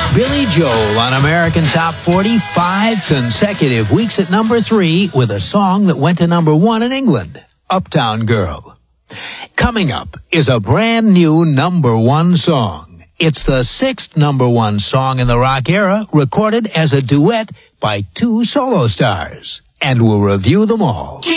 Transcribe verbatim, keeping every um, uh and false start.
Billy Joel on American Top forty, five consecutive weeks at number three with a song that went to number one in England, Uptown Girl. Coming up is a brand new number one song. It's the sixth number one song in the rock era, recorded as a duet by two solo stars. And we'll review them all.